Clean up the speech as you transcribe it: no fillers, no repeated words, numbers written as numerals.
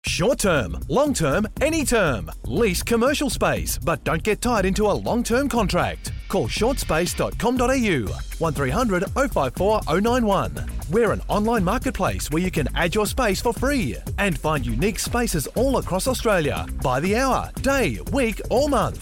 Short term, long term, any term. Lease commercial space, but don't get tied into a long-term contract. Call shortspace.com.au 1300 054 091. We're an online marketplace where you can add your space for free and find unique spaces all across Australia by the hour, day, week or month.